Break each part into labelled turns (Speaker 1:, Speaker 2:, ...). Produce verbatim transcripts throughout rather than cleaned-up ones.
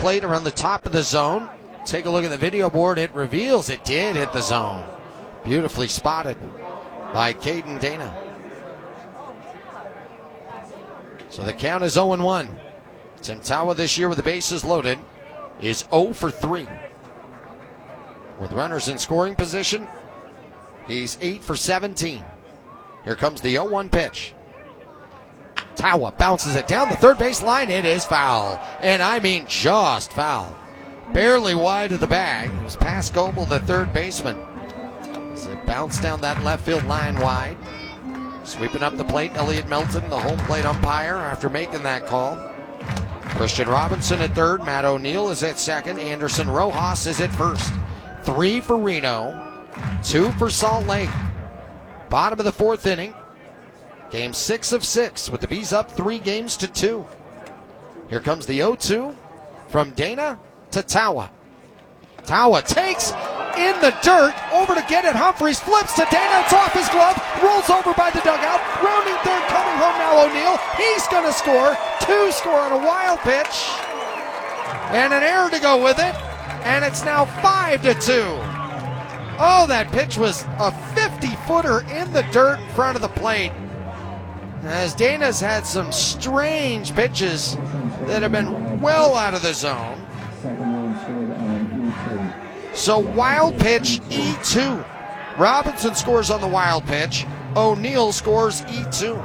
Speaker 1: plate around the top of the zone. Take a look at the video board. It reveals it did hit the zone. Beautifully spotted by Caden Dana. So the count is oh and one. Tim Tawa this year with the bases loaded is oh for three. With runners in scoring position, he's eight for seventeen. Here comes the oh one pitch. Tawa bounces it down the third base line. It is foul. And I mean just foul. Barely wide of the bag. It was past Goebel, the third baseman. As it bounced down that left field line wide. Sweeping up the plate, Elliot Melton, the home plate umpire, after making that call. Christian Robinson at third. Matt O'Neill is at second. Anderson Rojas is at first. Three for Reno. Two for Salt Lake. Bottom of the fourth inning. Game six of six with the Bees up three games to two. Here comes the oh two from Dana to Tawa. Tawa takes in the dirt, over to get it. Humphreys flips to Dana. It's off his glove. Rolls over by the dugout. Rounding third, coming home now O'Neill. He's going to score. Two score on a wild pitch. And an error to go with it. And it's now five to two. Oh, that pitch was a fifty-footer in the dirt in front of the plate. As Dana's had some strange pitches that have been well out of the zone. So wild pitch, E two. Robinson scores on the wild pitch. O'Neill scores E two.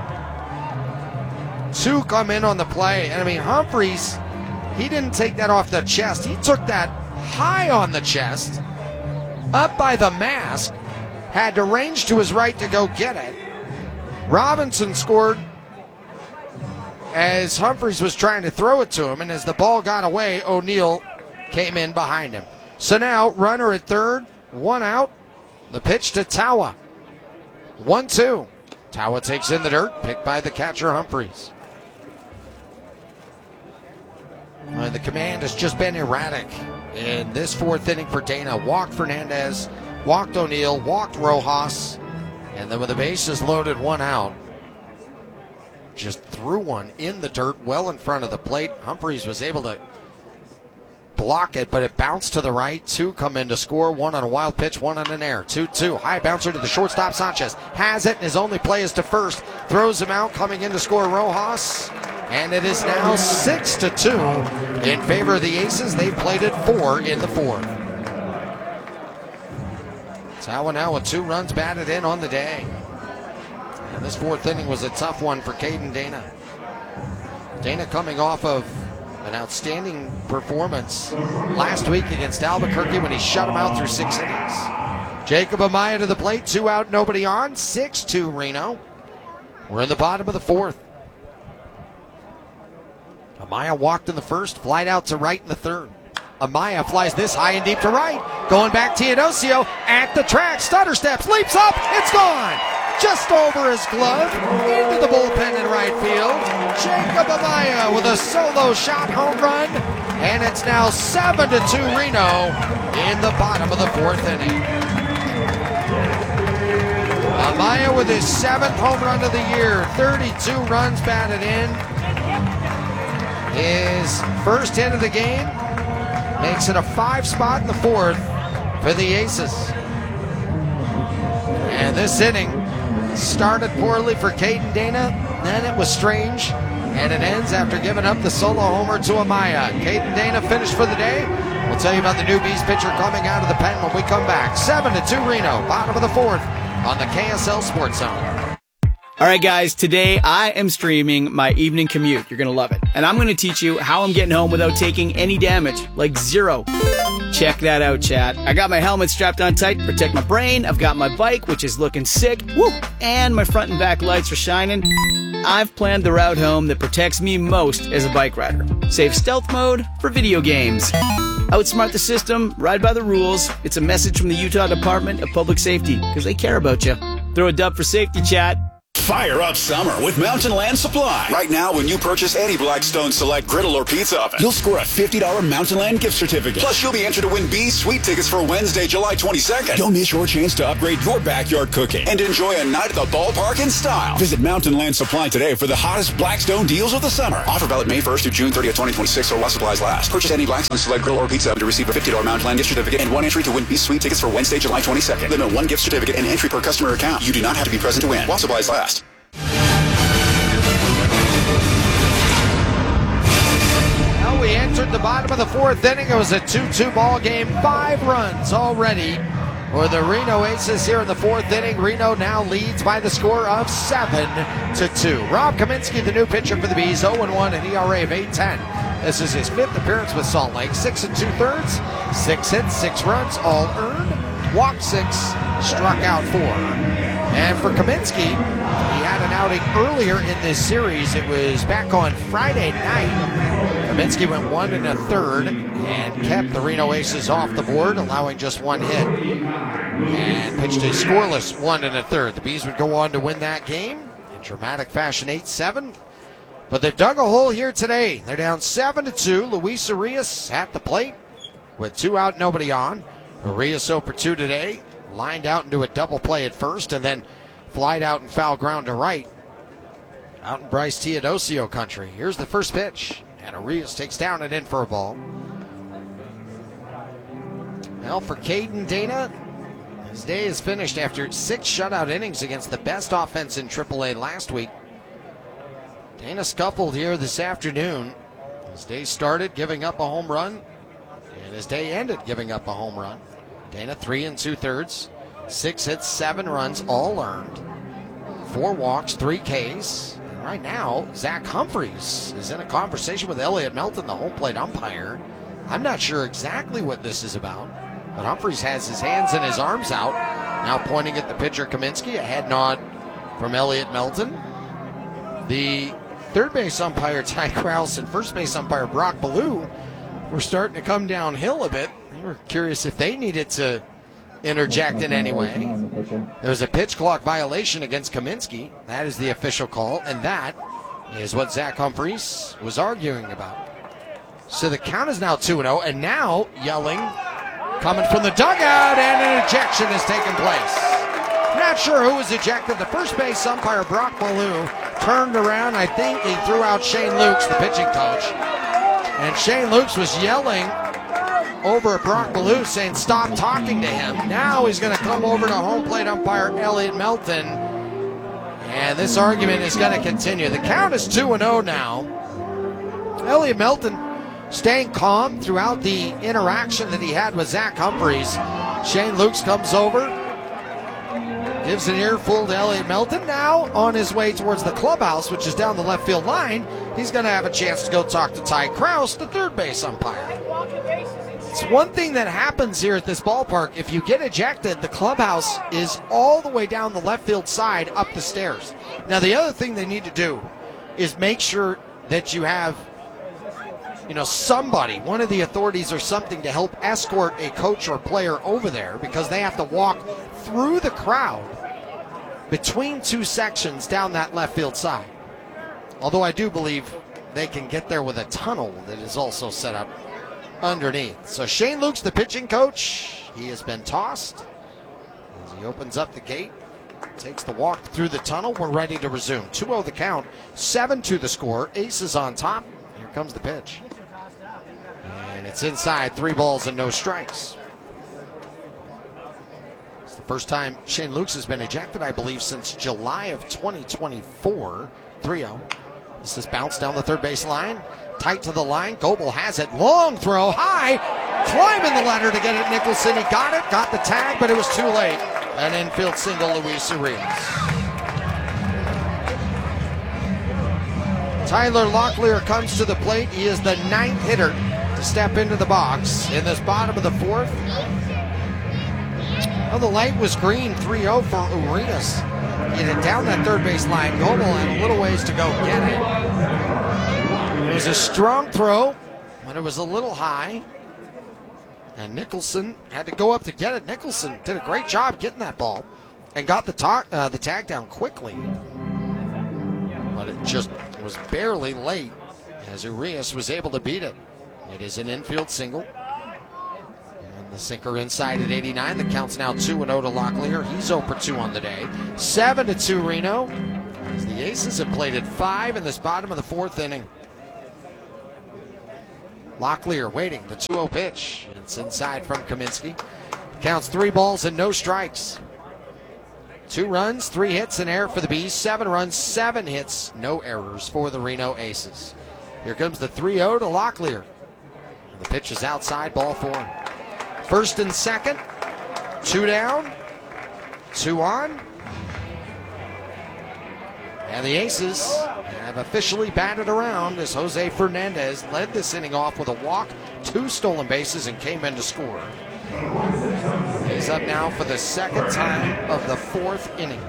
Speaker 1: Two come in on the play. And I mean, Humphreys, he didn't take that off the chest. He took that high on the chest, up by the mask, had to range to his right to go get it. Robinson scored as Humphreys was trying to throw it to him, and as the ball got away, O'Neill came in behind him. So now, runner at third, one out. The pitch to Tawa. one two. Tawa takes in the dirt, picked by the catcher Humphreys. And the command has just been erratic in this fourth inning for Dana. Walked Fernandez, walked O'Neill, walked Rojas, and then with the bases loaded, one out, just threw one in the dirt well in front of the plate. Humphreys was able to block it, but it bounced to the right. Two come in to score, one on a wild pitch, one on an error. two two. High bouncer to the shortstop. Sanchez has it, and his only play is to first. Throws him out, coming in to score Rojas. And it is now six to two in favor of the Aces. They played it four in the fourth. Tawa now with two runs batted in on the day. And this fourth inning was a tough one for Caden Dana. Dana coming off of an outstanding performance last week against Albuquerque when he shut him out through six innings. Jacob Amaya to the plate, two out, nobody on, six two Reno. We're in the bottom of the fourth. Amaya walked in the first, flied out to right in the third. Amaya flies this high and deep to right. Going back, Teodosio at the track, stutter steps, leaps up, it's gone! Just over his glove, into the bullpen in right field. Jacob Amaya with a solo shot home run, and it's now seven to two Reno in the bottom of the fourth inning. Amaya with his seventh home run of the year, thirty-two runs batted in. His first hit of the game makes it a five spot in the fourth for the Aces. And this inning started poorly for Caden Dana, then it was strange, and it ends after giving up the solo homer to Amaya. Caden Dana finished for the day. We'll tell you about the new Bees pitcher coming out of the pen when we come back. seven to two Reno, bottom of the fourth on the K S L Sports Zone.
Speaker 2: All right, guys, today I am streaming my evening commute. You're going to love it. And I'm going to teach you how I'm getting home without taking any damage, like zero. Check that out, chat. I got my helmet strapped on tight to protect my brain. I've got my bike, which is looking sick. Woo! And my front and back lights are shining. I've planned the route home that protects me most as a bike rider. Save stealth mode for video games. Outsmart the system, ride by the rules. It's a message from the Utah Department of Public Safety, because they care about you. Throw a dub for safety, chat.
Speaker 3: Fire up summer with Mountain Land Supply. Right now, when you purchase any Blackstone Select griddle or pizza oven, you'll score a fifty dollars Mountain Land gift certificate. Plus, you'll be entered to win B's Sweet tickets for Wednesday, July twenty-second. Don't miss your chance to upgrade your backyard cooking and enjoy a night at the ballpark in style. Visit Mountain Land Supply today for the hottest Blackstone deals of the summer. Offer valid May first through June thirtieth, twenty twenty-six, or while supplies last. Purchase any Blackstone Select griddle or pizza oven to receive a fifty dollars Mountain Land gift certificate and one entry to win B's Sweet tickets for Wednesday, July twenty-second. Limit one gift certificate and entry per customer account. You do not have to be present to win while supplies last.
Speaker 1: Well, we entered the bottom of the fourth inning. It was a two two ball game. Five runs already for the Reno Aces here in the fourth inning. Reno now leads by the score of seven to two. Rob Kaminsky, the new pitcher for the Bees, oh and one, an E R A of eight ten. This is his fifth appearance with Salt Lake. Six and two thirds, six hits, six runs, all earned. Walked six, struck out four. And for Kaminsky, he had an outing earlier in this series. It was back on Friday night. Kaminsky went one and a third and kept the Reno Aces off the board, allowing just one hit. And pitched a scoreless one and a third. The Bees would go on to win that game in dramatic fashion, eight seven. But they've dug a hole here today. They're down seven to two. Luis Arias at the plate with two out, nobody on. Arias oh for two today. Lined out into a double play at first and then flied out and foul ground to right. Out in Bryce Teodosio country. Here's the first pitch. And Arias takes down and in for a ball. Well, for Caden Dana, his day is finished after six shutout innings against the best offense in triple A last week. Dana scuffled here this afternoon. His day started giving up a home run, and his day ended giving up a home run. Dana three and two thirds, six hits, seven runs, all earned. Four walks, three Ks. And right now, Zach Humphreys is in a conversation with Elliot Melton, the home plate umpire. I'm not sure exactly what this is about, but Humphreys has his hands and his arms out, now pointing at the pitcher Kaminsky. A head nod from Elliot Melton. The third base umpire Ty Krause and first base umpire Brock Ballou were starting to come downhill a bit. We were curious if they needed to interject in any way. There was a pitch clock violation against Kaminsky. That is the official call, and that is what Zach Humphreys was arguing about. So the count is now two and oh, and now yelling coming from the dugout, and an ejection has taken place. Not sure who was ejected. The first base umpire, Brock Ballou, turned around. I think he threw out Shane Lukes, the pitching coach. And Shane Lukes was yelling over at Brock Ballou saying stop talking to him. Now he's going to come over to home plate umpire Elliot Melton. And this argument is going to continue. The count is two and oh now. Elliot Melton staying calm throughout the interaction that he had with Zach Humphreys. Shane Lukes comes over, gives an earful to Elliot Melton. Now on his way towards the clubhouse, which is down the left field line, he's going to have a chance to go talk to Ty Krause, the third base umpire. It's one thing that happens here at this ballpark. If you get ejected, the clubhouse is all the way down the left field side up the stairs. Now, the other thing they need to do is make sure that you have, you know, somebody, one of the authorities or something to help escort a coach or player over there, because they have to walk through the crowd between two sections down that left field side. Although I do believe they can get there with a tunnel that is also set up underneath. So Shane Lukes, the pitching coach, he has been tossed as he opens up the gate, takes the walk through the tunnel. We're ready to resume. two oh the count, seven two the score. Aces on top. Here comes the pitch. And it's inside, three balls and no strikes. It's the first time Shane Lukes has been ejected, I believe, since July of twenty twenty-four. three oh. This is bounced down the third base line. Tight to the line. Goebel has it. Long throw. High. Climbing the ladder to get it. Nicholson. He got it. Got the tag, but it was too late. An infield single, Luis Arias. Tyler Locklear comes to the plate. He is the ninth hitter to step into the box in this bottom of the fourth. Well, the light was green. three oh for Arias. Get it down that third base line. Goebel had a little ways to go get it. It was a strong throw, but it was a little high. And Nicholson had to go up to get it. Nicholson did a great job getting that ball and got the, talk, uh, the tag down quickly. but it just was barely late as Urias was able to beat it. It is an infield single. And the sinker inside at eighty-nine. The count's now two and oh to Locklear. He's oh for two on the day. seven to two Reno. As the Aces have played at five in this bottom of the fourth inning. Locklear waiting. The two oh pitch. It's inside from Kaminsky. Counts three balls and no strikes. Two runs, three hits in air for the Bees. Seven runs, seven hits, no errors for the Reno Aces. Here comes the three oh to Locklear. The pitch is outside, ball four. First and second, two down, two on. And the Aces have officially batted around as Jose Fernandez led this inning off with a walk, two stolen bases, and came in to score. He's up now for the second time of the fourth inning.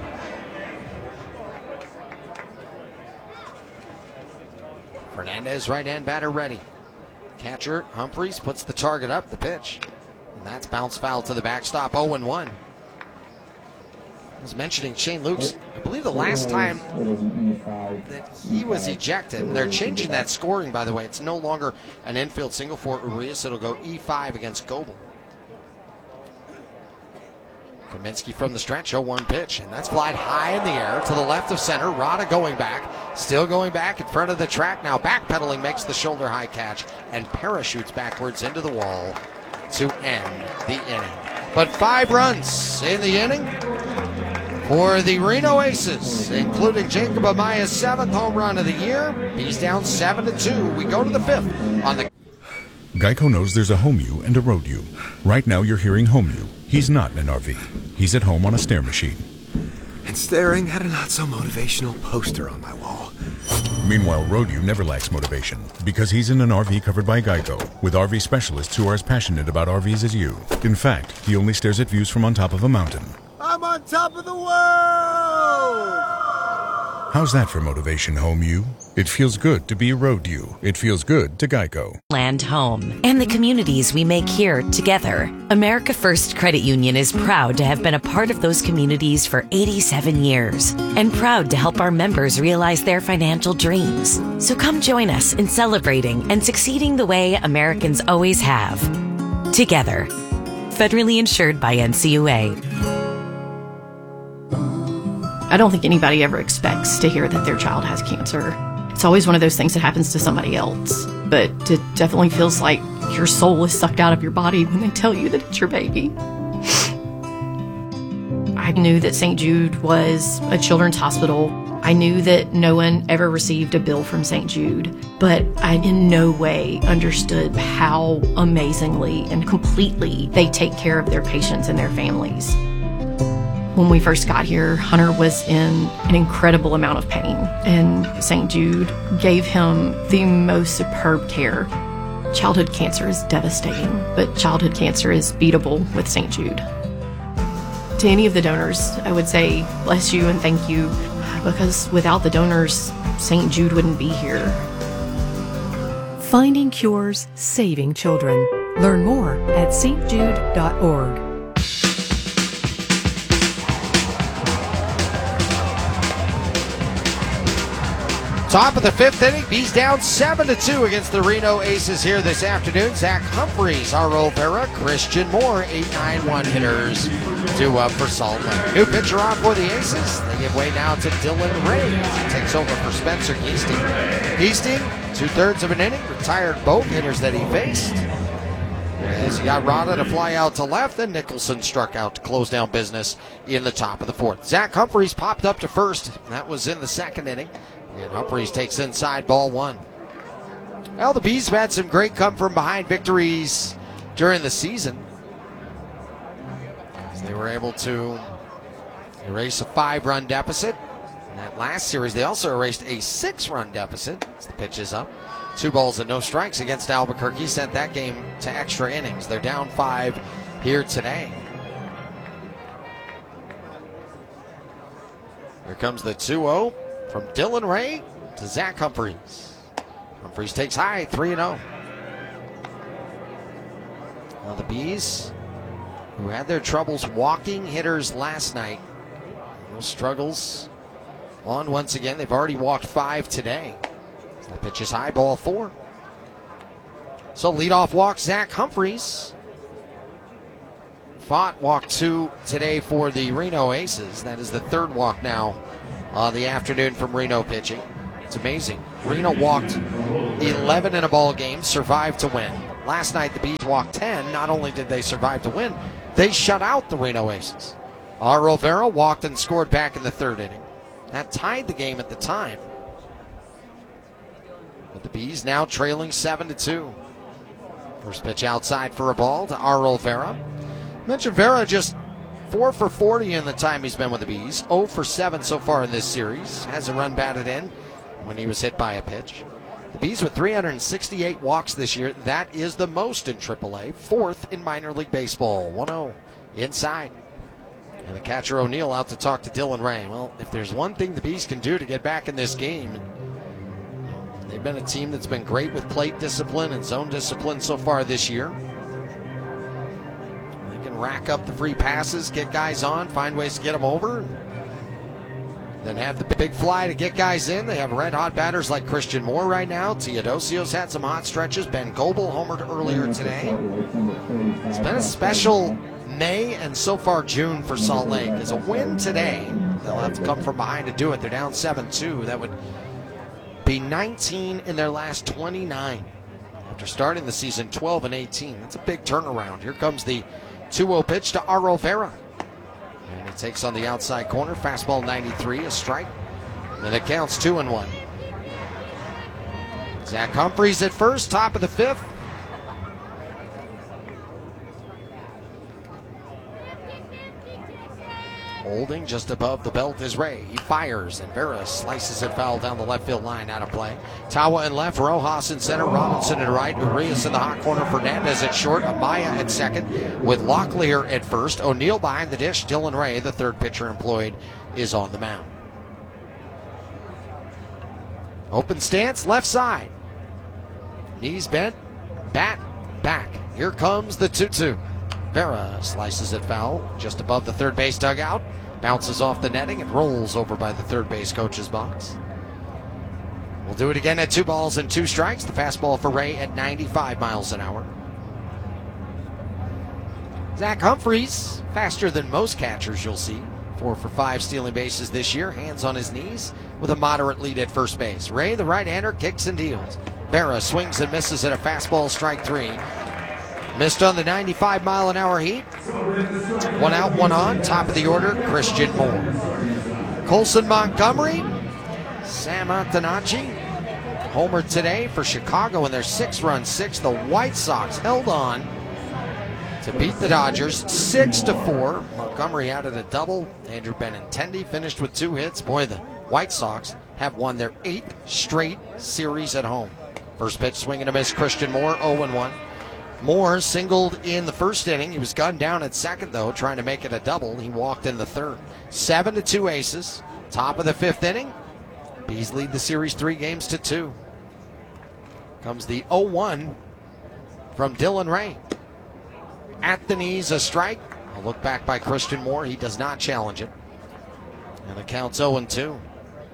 Speaker 1: Fernandez, right-hand batter, ready. Catcher Humphreys puts the target up, the pitch. And that's bounced foul to the backstop, oh and one. I was mentioning Shane Lukes. I believe the last time that he was ejected, and they're changing that scoring, by the way. It's no longer an infield single for Urias. It'll go E five against Goebel. Kaminsky from the stretch, oh one pitch, and that's flied high in the air to the left of center. Rada going back, still going back in front of the track. Now backpedaling, makes the shoulder high catch and parachutes backwards into the wall to end the inning. But five runs in the inning for the Reno Aces, including Jacob Amaya's seventh home run of the year. He's down seven to two. We go to the fifth on the.
Speaker 4: Geico knows there's a home you and a road you. Right now you're hearing home you. He's not in an R V. He's at home on a stair machine.
Speaker 5: And staring at a not-so-motivational poster on my wall.
Speaker 4: Meanwhile, road you never lacks motivation because he's in an R V covered by Geico with R V specialists who are as passionate about R Vs as you. In fact, he only stares at views from on top of a mountain.
Speaker 5: I'm on top of the world!
Speaker 4: How's that for motivation, home you? It feels good to be a road you. It feels good to Geico.
Speaker 6: Land home and the communities we make here together. America First Credit Union is proud to have been a part of those communities for eighty-seven years and proud to help our members realize their financial dreams. So come join us in celebrating and succeeding the way Americans always have. Together. Federally insured by N C U A.
Speaker 7: I don't think anybody ever expects to hear that their child has cancer. It's always one of those things that happens to somebody else. But it definitely feels like your soul is sucked out of your body when they tell you that it's your baby. I knew that Saint Jude was a children's hospital. I knew that no one ever received a bill from Saint Jude, but I in no way understood how amazingly and completely they take care of their patients and their families. When we first got here, Hunter was in an incredible amount of pain, and Saint Jude gave him the most superb care. Childhood cancer is devastating, but childhood cancer is beatable with Saint Jude. To any of the donors, I would say bless you and thank you, because without the donors, Saint Jude wouldn't be here.
Speaker 8: Finding cures, saving children. Learn more at s t jude dot org.
Speaker 1: Top of the fifth inning, Bees down seven to two against the Reno Aces here this afternoon. Zach Humphreys, Aro Vera, Christian Moore, eight nine one hitters, two up for Salt Lake. New pitcher on for the Aces. They give way now to Dylan Ray as he takes over for Spencer Geesting. Geesting, two-thirds of an inning, retired both hitters that he faced. As he got Rada to fly out to left, and Nicholson struck out to close down business in the top of the fourth. Zach Humphreys popped up to first. That was in the second inning. And Humphreys takes inside, ball one. Well, the Bees have had some great come-from-behind victories during the season. As they were able to erase a five-run deficit. In that last series, they also erased a six-run deficit as the pitch is up. Two balls and no strikes against Albuquerque sent that game to extra innings. They're down five here today. Here comes the two oh. From Dylan Ray to Zach Humphreys. Humphreys takes high, three and oh. Now the Bees, who had their troubles walking hitters last night, those struggles on once again. They've already walked five today. The pitch is high, ball four. So leadoff walk, Zach Humphreys. Fought walk two today for the Reno Aces. That is the third walk now on the afternoon from Reno pitching. It's amazing. Reno walked eleven in a ball game, survived to win. Last night the Bees walked ten. Not only did they survive to win, they shut out the Reno Aces. R. Rivera walked and scored back in the third inning. That tied the game at the time. But the Bees now trailing seven to two. First pitch outside for a ball to Arl Vera. Mentioned Vera just four for forty in the time he's been with the Bees. oh for seven so far in this series. Has a run batted in when he was hit by a pitch. The Bees with three hundred sixty-eight walks this year. That is the most in triple A. Fourth in minor league baseball. one oh inside. And the catcher O'Neill out to talk to Dylan Ray. Well, if there's one thing the Bees can do to get back in this game, they've been a team that's been great with plate discipline and zone discipline so far this year. They can rack up the free passes, get guys on, find ways to get them over, then have the big fly to get guys in. They have red-hot batters like Christian Moore right now. Teodosio's had some hot stretches. Ben Goebel homered earlier today. It's been a special May and so far June for Salt Lake. As a win today, they'll have to come from behind to do it. They're down seven two. That would be nineteen in their last twenty-nine. After starting the season twelve and eighteen. That's a big turnaround. Here comes the two oh pitch to Arl Vera. And he takes on the outside corner. Fastball ninety-three, a strike. And it counts two and one. Zach Humphreys at first, top of the fifth. Holding just above the belt is Ray. He fires, and Vera slices it foul down the left field line, out of play. Tawa in left, Rojas in center, Robinson in right, Urias in the hot corner, Fernandez at short, Amaya at second, with Locklear at first. O'Neill behind the dish. Dylan Ray, the third pitcher employed, is on the mound. Open stance, left side. Knees bent, bat back. Here comes the two two. Vera slices it foul just above the third base dugout, bounces off the netting and rolls over by the third base coach's box. We'll do it again at two balls and two strikes. The fastball for Ray at ninety-five miles an hour. Zach Humphreys, faster than most catchers you'll see. Four for five stealing bases this year, hands on his knees with a moderate lead at first base. Ray, the right-hander, kicks and deals. Vera swings and misses at a fastball, strike three. Missed on the ninety-five mile an hour heat. One out, one on. Top of the order, Christian Moore. Colson Montgomery, Sam Antonacci, homer today for Chicago in their six-run six. The White Sox held on to beat the Dodgers six to four. Montgomery added a double. Andrew Benintendi finished with two hits. Boy, the White Sox have won their eighth straight series at home. First pitch, swing and a miss. Christian Moore, oh and one. Moore singled in the first inning. He was gunned down at second, though, trying to make it a double. He walked in the third. Seven to two Aces. Top of the fifth inning. Bees lead the series three games to two. Comes the oh one from Dylan Ray. At the knees, a strike. A look back by Christian Moore. He does not challenge it. And the count's oh and two.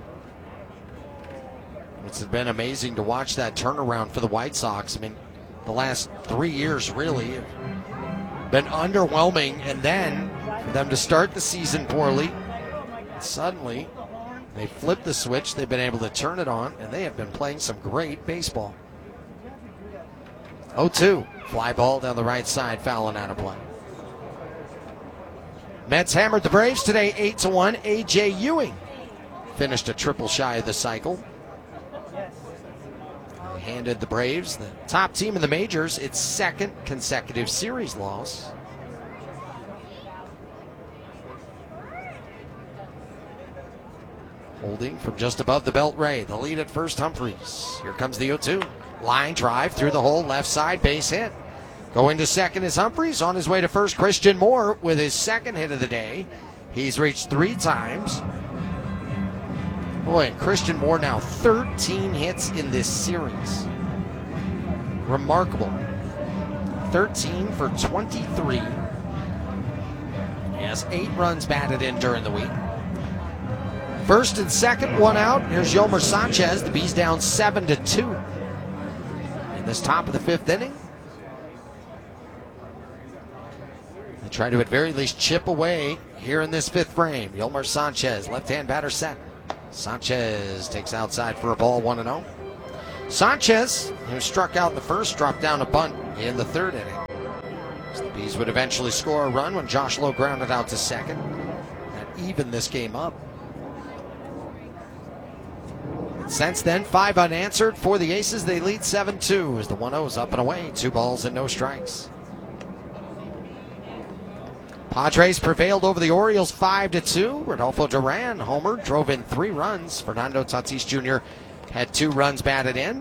Speaker 1: It's been amazing to watch that turnaround for the White Sox. I mean, the last three years really have been underwhelming, and then for them to start the season poorly, suddenly they flipped the switch. They've been able to turn it on, and they have been playing some great baseball. oh two, fly ball down the right side, foul and out of play. Mets hammered the Braves today eight to one. A J Ewing finished a triple shy of the cycle. Handed the Braves, the top team in the majors, its second consecutive series loss. Holding from just above the belt, Ray. The lead at first, Humphreys. Here comes the oh two. Line drive through the hole, left side, base hit. Going to second is Humphreys. On his way to first, Christian Moore with his second hit of the day. He's reached three times. Boy, and Christian Moore now thirteen hits in this series. Remarkable. thirteen for twenty-three. He has eight runs batted in during the week. First and second, one out. Here's Yolmer Sanchez. The Bees down seven to two in this top of the fifth inning. They try to at very least chip away here in this fifth frame. Yolmer Sanchez, left-hand batter set. Sanchez takes outside for a ball, one and oh. Sanchez, who struck out in the first, dropped down a bunt in the third inning. So the Bees would eventually score a run when Josh Lowe grounded out to second. That evened this game up. Since then, five unanswered for the Aces. They lead seven two as the one oh's up and away. Two balls and no strikes. Padres prevailed over the Orioles five to two. Rodolfo Duran homer, drove in three runs. Fernando Tatis Junior had two runs batted in.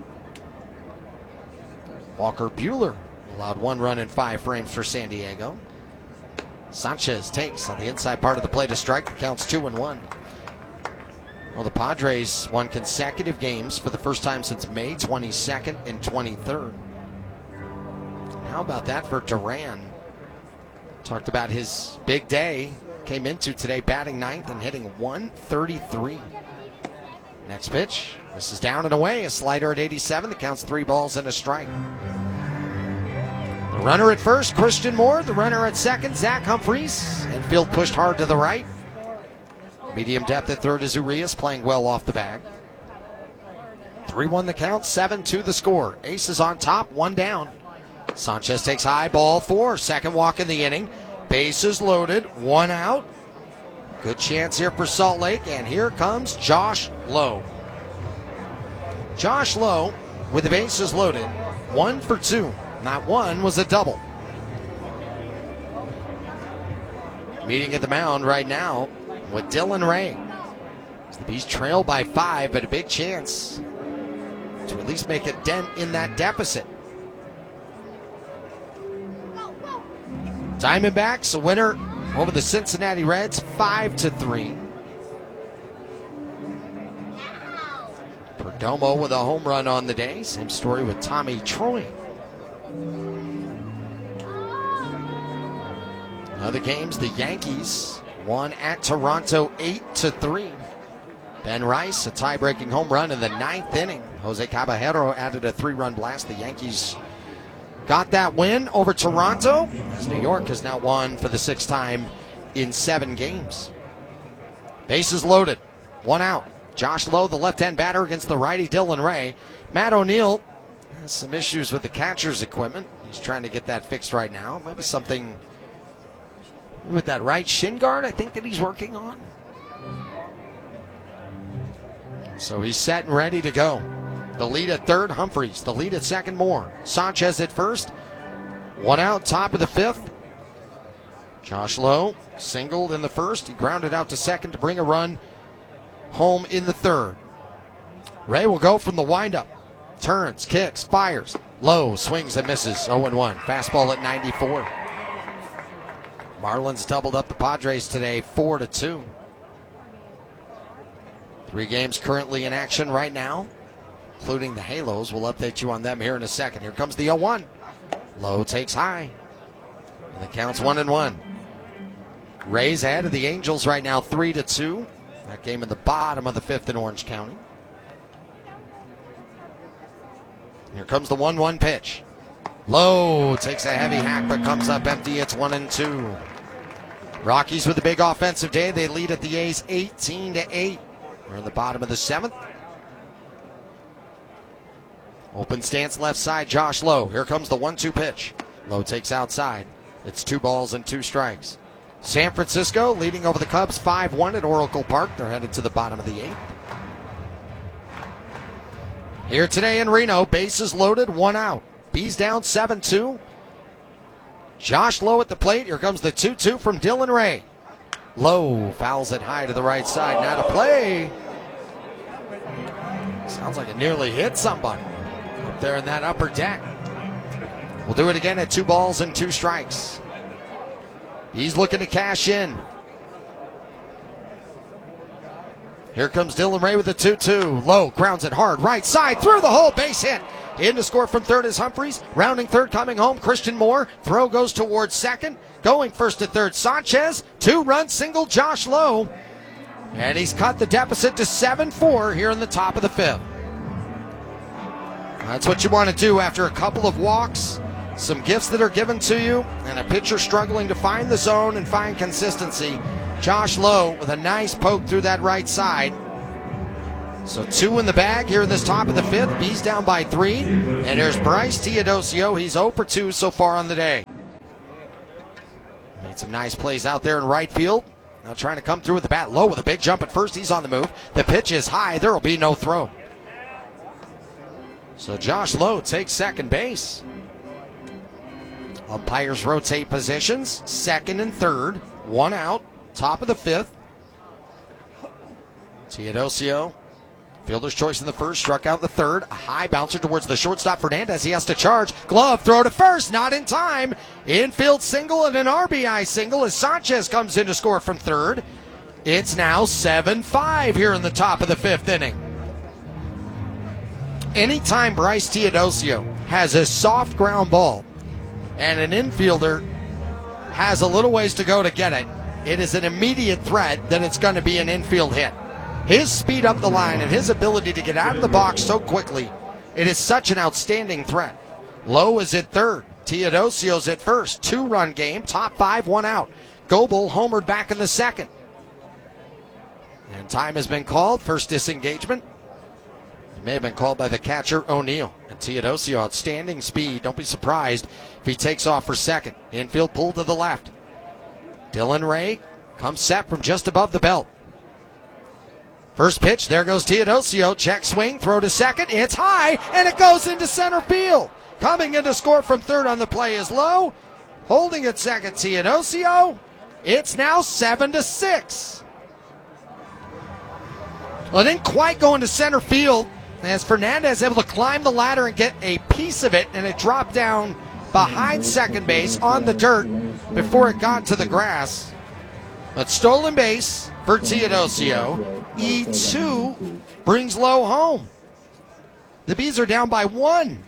Speaker 1: Walker Buehler allowed one run in five frames for San Diego. Sanchez takes on the inside part of the plate, a strike. The count's two and one. Well, the Padres won consecutive games for the first time since May twenty-second and twenty-third. How about that for Duran? Talked about his big day. Came into today batting ninth and hitting one thirty-three. Next pitch. This is down and away. A slider at eighty-seven. The count's three balls and a strike. The runner at first, Christian Moore. The runner at second, Zach Humphreys. Infield pushed hard to the right. Medium depth at third is Urias, playing well off the bag. three one the count, seven two the score. Aces on top, one down. Sanchez takes high, ball four. Second walk in the inning. Bases loaded, one out. Good chance here for Salt Lake, and here comes Josh Lowe. Josh Lowe, with the bases loaded, one for two. Not one was a double. Meeting at the mound right now with Dylan Ray. The Bees trail by five, but a big chance to at least make a dent in that deficit. Diamondbacks, a winner over the Cincinnati Reds, five to three. Perdomo with a home run on the day. Same story with Tommy Troy. Other games, the Yankees won at Toronto eight to three. Ben Rice, a tie-breaking home run in the ninth inning. Jose Caballero added a three-run blast. The Yankees got that win over Toronto, as New York has now won for the sixth time in seven games. Bases loaded, one out. Josh Lowe, the left-hand batter, against the righty Dylan Ray. Matt O'Neill has some issues with the catcher's equipment. He's trying to get that fixed right now. Maybe something with that right shin guard, I think, that he's working on. So he's set and ready to go. The lead at third, Humphreys. The lead at second, Moore. Sanchez at first. One out, top of the fifth. Josh Lowe singled in the first. He grounded out to second to bring a run home in the third. Ray will go from the windup. Turns, kicks, fires. Lowe swings and misses. oh and one. Fastball at ninety-four. Marlins doubled up the Padres today, four to two. Three games currently in action right now, including the Halos. We'll update you on them here in a second. Here comes the oh one. Lowe takes high. And the count's one and one. Rays ahead of the Angels right now, three to two. That game in the bottom of the fifth in Orange County. Here comes the one one pitch. Lowe takes a heavy hack but comes up empty. It's one and two. Rockies with a big offensive day. They lead at the A's eighteen to eight. We're in the bottom of the seventh. Open stance left side, Josh Lowe. Here comes the one two pitch. Lowe takes outside. It's two balls and two strikes. San Francisco leading over the Cubs five one at Oracle Park. They're headed to the bottom of the eighth. Here today in Reno, bases loaded, one out. Bees down seven two. Josh Lowe at the plate. Here comes the two two from Dylan Ray. Lowe fouls it high to the right side. Now to play. Sounds like it nearly hit somebody up there in that upper deck. We'll do it again at two balls and two strikes. He's looking to cash in. Here comes Dylan Ray with the two two. Lowe grounds it hard. Right side through the hole. Base hit. In to score from third is Humphreys. Rounding third, coming home, Christian Moore. Throw goes towards second. Going first to third, Sanchez. Two-run single, Josh Lowe. And he's cut the deficit to seven four here in the top of the fifth. That's what you want to do after a couple of walks, some gifts that are given to you, and a pitcher struggling to find the zone and find consistency. Josh Lowe with a nice poke through that right side. So two in the bag here in this top of the fifth. B's down by three. And there's Bryce Teodosio. He's zero for two so far on the day. Made some nice plays out there in right field. Now trying to come through with the bat low with a big jump at first. He's on the move. The pitch is high. There will be no throw. So Josh Lowe takes second base. Umpires rotate positions. Second and third. One out. Top of the fifth. Teodosio. Fielder's choice in the first, struck out the third. A high bouncer towards the shortstop, Fernandez. He has to charge. Glove, throw to first, not in time. Infield single and an R B I single as Sanchez comes in to score from third. It's now seven five here in the top of the fifth inning. Anytime Bryce Teodosio has a soft ground ball and an infielder has a little ways to go to get it, it is an immediate threat that it's going to be an infield hit. His speed up the line and his ability to get out of the box so quickly, it is such an outstanding threat. Lowe is at third. Teodosio's at first. Two-run game, top five, one out. Goebel homered back in the second. And time has been called. First disengagement. It may have been called by the catcher, O'Neill. And Teodosio, outstanding speed. Don't be surprised if he takes off for second. Infield pull to the left. Dylan Ray comes set from just above the belt. First pitch, there goes Teodosio. Check swing, throw to second. It's high, and it goes into center field. Coming in to score from third on the play is Lowe. Holding at second, Teodosio. It's now seven to six. Well, it didn't quite go into center field as Fernandez able to climb the ladder and get a piece of it, and it dropped down behind second base on the dirt before it got to the grass. But stolen base for Teodosio. E two brings Lowe home. The Bees are down by one.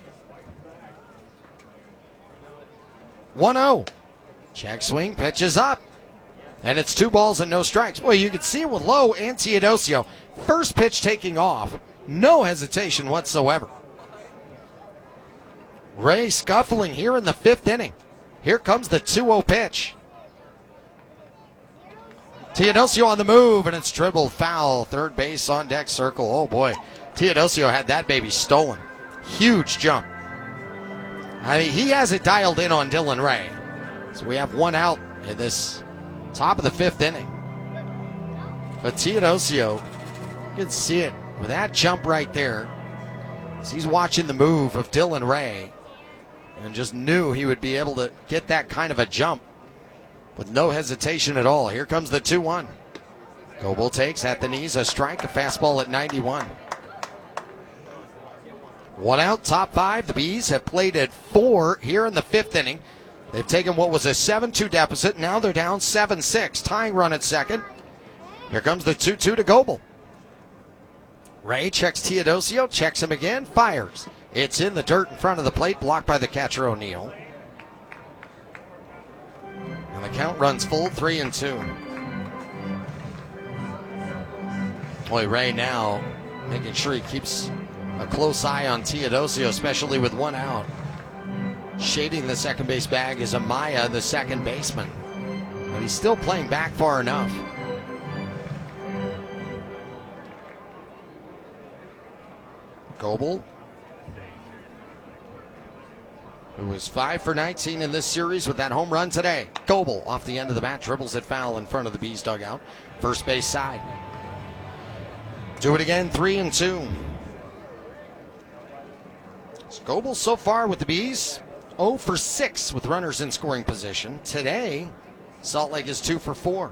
Speaker 1: one oh. Check swing, pitches up. And it's two balls and no strikes. Boy, you can see it with Lowe and Teodosio. First pitch taking off. No hesitation whatsoever. Ray scuffling here in the fifth inning. Here comes the two oh pitch. Teodosio on the move, and it's dribbled foul. Third base on deck circle. Oh, boy. Teodosio had that baby stolen. Huge jump. I mean, he has it dialed in on Dylan Ray. So we have one out in this top of the fifth inning. But Teodosio, you can see it with that jump right there. So he's watching the move of Dylan Ray and just knew he would be able to get that kind of a jump with no hesitation at all. Here comes the two one. Goebel takes at the knees a strike, a fastball at ninety-one. One out, top five. The Bees have played at four here in the fifth inning. They've taken what was a seven two deficit. Now they're down seven six. Tying run at second. Here comes the two two to Goebel. Ray checks Teodosio, checks him again, fires. It's in the dirt in front of the plate, blocked by the catcher O'Neill. And the count runs full, three and two. Boy, Ray now making sure he keeps a close eye on Teodosio, especially with one out. Shading the second base bag is Amaya, the second baseman. But he's still playing back far enough. Goebel, who was five for nineteen in this series with that home run today. Goebel off the end of the bat, dribbles it foul in front of the Bees dugout. First base side. Do it again, three and two. Goebel so far with the Bees, oh for six with runners in scoring position. Today, Salt Lake is two for four.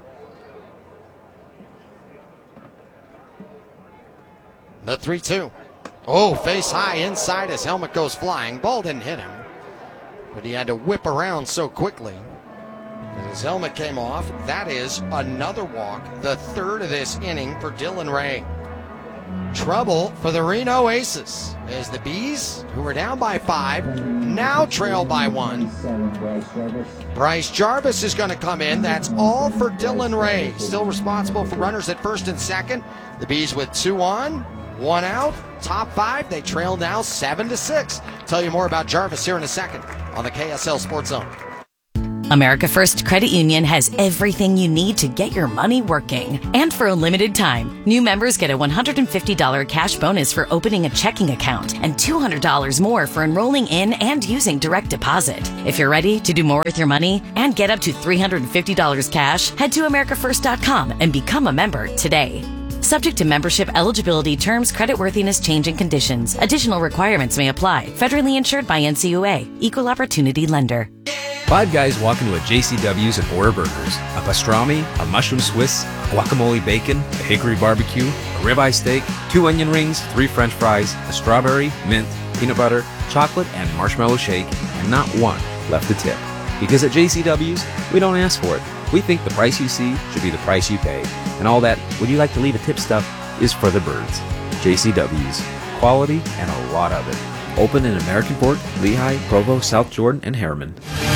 Speaker 1: The three two. Oh, face high inside, his helmet goes flying. Ball didn't hit him, but he had to whip around so quickly. And his helmet came off. That is another walk, the third of this inning for Dylan Ray. Trouble for the Reno Aces as the Bees, who were down by five, now trail by one. Bryce Jarvis is going to come in. That's all for Dylan Ray. Still responsible for runners at first and second. The Bees with two on, one out. Top five, they trail now seven to six. Tell you more about Jarvis here in a second on the K S L Sports Zone.
Speaker 6: America First Credit Union has everything you need to get your money working. And for a limited time, new members get a one hundred fifty dollars cash bonus for opening a checking account and two hundred dollars more for enrolling in and using direct deposit. If you're ready to do more with your money and get up to three hundred fifty dollars cash, head to america first dot com and become a member today. Subject to membership, eligibility, terms, creditworthiness, changing conditions. Additional requirements may apply. Federally insured by N C U A. Equal Opportunity Lender.
Speaker 9: Five guys walk into a J C W's and order burgers. A pastrami, a mushroom Swiss, guacamole bacon, a hickory barbecue, a ribeye steak, two onion rings, three french fries, a strawberry, mint, peanut butter, chocolate, and marshmallow shake, and not one left to tip. Because at J C W's, we don't ask for it. We think the price you see should be the price you pay. And all that, would you like to leave a tip stuff, is for the birds. J C W's. Quality and a lot of it. Open in American Fork, Lehigh, Provo, South Jordan, and Harriman.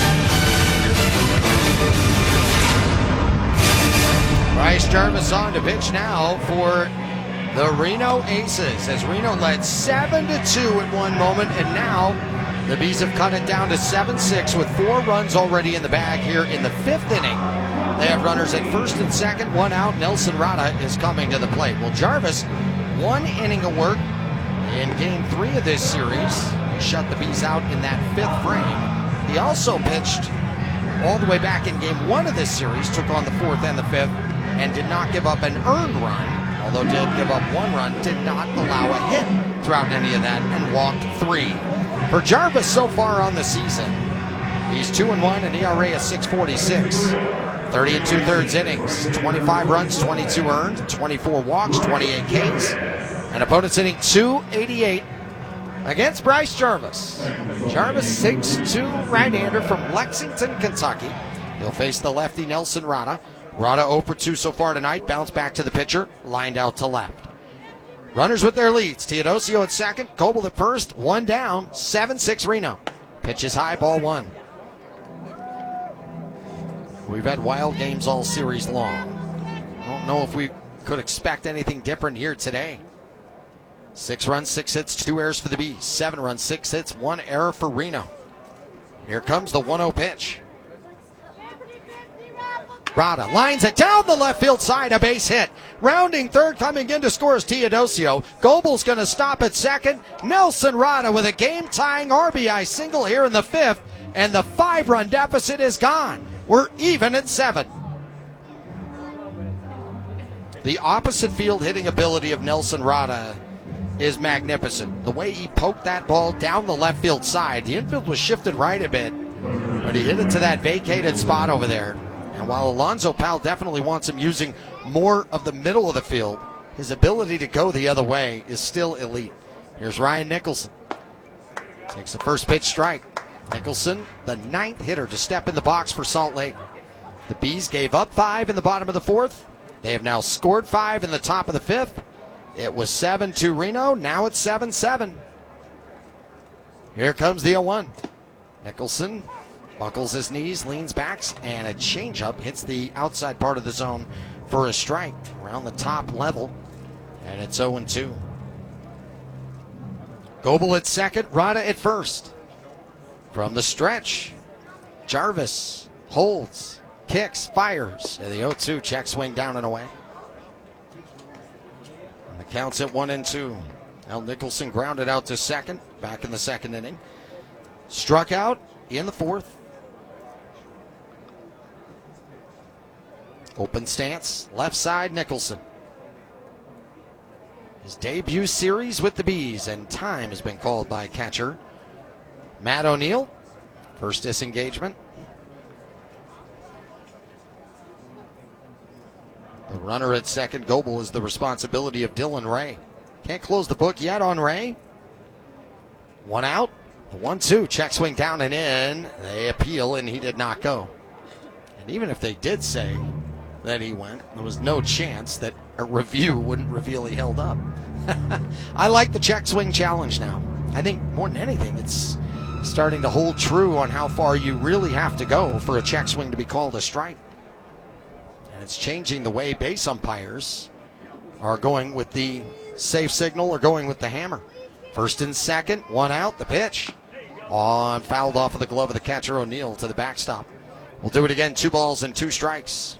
Speaker 1: Bryce Jarvis on to pitch now for the Reno Aces, as Reno led seven to two at one moment, and now the Bees have cut it down to seven six with four runs already in the bag here in the fifth inning. They have runners at first and second, one out. Nelson Rada is coming to the plate. Well, Jarvis, one inning of work in game three of this series, shut the Bees out in that fifth frame. He also pitched all the way back in game one of this series, took on the fourth and the fifth, and did not give up an earned run, although did give up one run, did not allow a hit throughout any of that, and walked three. For Jarvis so far on the season, he's two and one, an E R A of six forty-six, thirty and two-thirds innings, twenty-five runs, twenty-two earned, twenty-four walks, twenty-eight Ks, and opponents hitting two eighty-eight against Bryce Jarvis. Jarvis, six two right-hander from Lexington, Kentucky. He'll face the lefty Nelson Rada. Rada zero for two so far tonight. Bounce back to the pitcher. Lined out to left. Runners with their leads. Teodosio at second. Coble at first. One down. seven six Reno. Pitch is high. Ball one. We've had wild games all series long. I don't know if we could expect anything different here today. Six runs, six hits, two errors for the Bees. Seven runs, six hits, one error for Reno. Here comes the one oh pitch. Rada lines it down the left field side, a base hit. Rounding third, coming in to score is Teodosio. Gobel's going to stop at second. Nelson Rada with a game-tying R B I single here in the fifth, and the five-run deficit is gone. We're even at seven. The opposite field hitting ability of Nelson Rada is magnificent. The way he poked that ball down the left field side, the infield was shifted right a bit, but he hit it to that vacated spot over there. And while Alonzo Powell definitely wants him using more of the middle of the field, his ability to go the other way is still elite. Here's Ryan Nicholson. Takes the first pitch strike. Nicholson, the ninth hitter to step in the box for Salt Lake. The Bees gave up five in the bottom of the fourth. They have now scored five in the top of the fifth. It was seven two Reno. Now it's seven seven. Here comes the oh one. Nicholson buckles his knees, leans back, and a changeup hits the outside part of the zone for a strike around the top level. And it's oh two. Gobel at second, Rada at first. From the stretch, Jarvis holds, kicks, fires. And the oh two check swing down and away. And the count's at one and two. Now Nicholson grounded out to second, back in the second inning. Struck out in the fourth. Open stance, left side, Nicholson. His debut series with the Bees, and time has been called by catcher Matt O'Neill. First disengagement. The runner at second, Gobel, is the responsibility of Dylan Ray. Can't close the book yet on Ray. One out, one two, check swing down and in. They appeal, and he did not go. And even if they did say that he went, there was no chance that a review wouldn't reveal he held up. I like the check swing challenge now. I think more than anything, it's starting to hold true on how far you really have to go for a check swing to be called a strike. And it's changing the way base umpires are going with the safe signal or going with the hammer. First and second, one out, the pitch. On, fouled off of the glove of the catcher, O'Neill, to the backstop. We'll do it again, two balls and two strikes.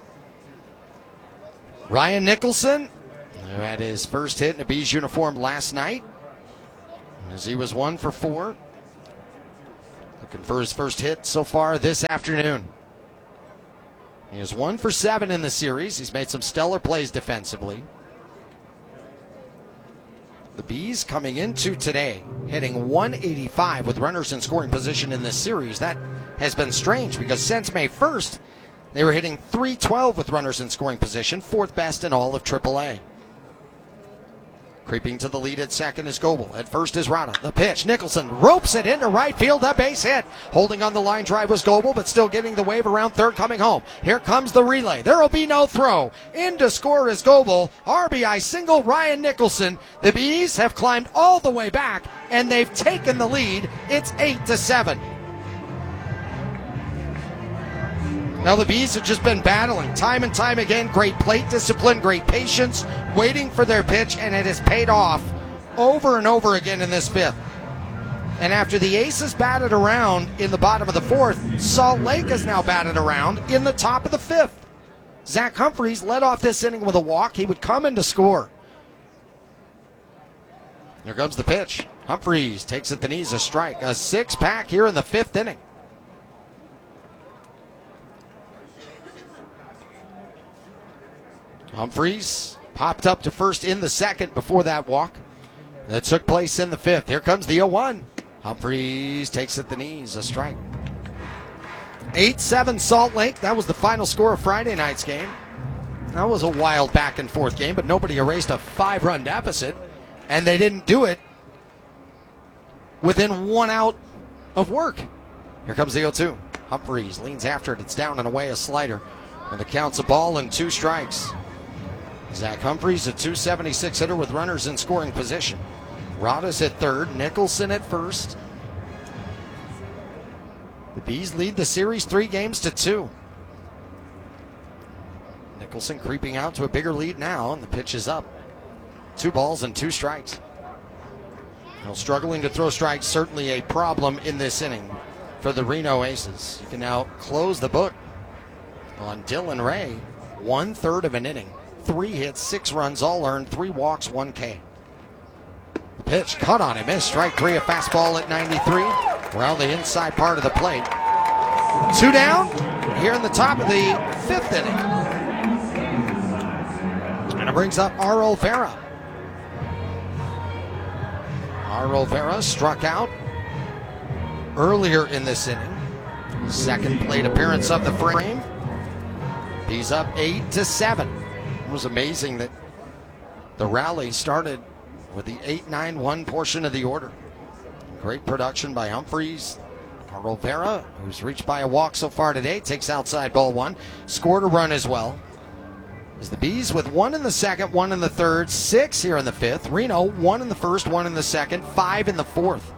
Speaker 1: Ryan Nicholson, who had his first hit in a Bees uniform last night, as he was one for four. Looking for his first hit so far this afternoon. He is one for seven in the series. He's made some stellar plays defensively. The Bees coming into today hitting one eighty-five with runners in scoring position in this series. That has been strange because since May first, they were hitting three twelve with runners in scoring position, fourth best in all of triple A. Creeping to the lead at second is Goebel. At first is Rada. The pitch. Nicholson ropes it into right field. A base hit. Holding on the line drive was Goebel, but still getting the wave around third coming home. Here comes the relay. There will be no throw. In to score is Goebel. R B I single Ryan Nicholson. The Bees have climbed all the way back, and they've taken the lead. It's eight to seven. Now the Bees have just been battling time and time again. Great plate discipline, great patience, waiting for their pitch, and it has paid off over and over again in this fifth. And after the Aces batted around in the bottom of the fourth, Salt Lake has now batted around in the top of the fifth. Zach Humphreys led off this inning with a walk. He would come in to score. Here comes the pitch. Humphreys takes at the knees, a strike. A six-pack here in the fifth inning. Humphreys popped up to first in the second before that walk that took place in the fifth. Here comes the oh one. Humphreys takes at the knees, a strike. eight seven Salt Lake. That was the final score of Friday night's game. That was a wild back and forth game, but nobody erased a five-run deficit, and they didn't do it within one out of work. Here comes the oh two. Humphreys leans after it. It's down and away, a slider. And the count's a ball and two strikes. Zach Humphreys, a two seventy-six hitter with runners in scoring position. Rada's at third, Nicholson at first. The Bees lead the series three games to two. Nicholson creeping out to a bigger lead now, and the pitch is up. Two balls and two strikes. Now struggling to throw strikes, certainly a problem in this inning for the Reno Aces. You can now close the book on Dylan Ray. One third of an inning. Three hits, six runs, all earned, three walks, one K. The pitch cut on him. Missed. Strike three, a fastball at ninety-three. Around the inside part of the plate. Two down here in the top of the fifth inning. And it brings up R. Olvera. R. Olvera struck out earlier in this inning. Second plate appearance of the frame. He's up eight to seven. It was amazing that the rally started with the eight nine one portion of the order. Great production by Humphreys. Olvera, who's reached by a walk so far today, takes outside ball one. Scored a run as well. As the Bees with one in the second, one in the third, six here in the fifth. Reno, one in the first, one in the second, five in the fourth.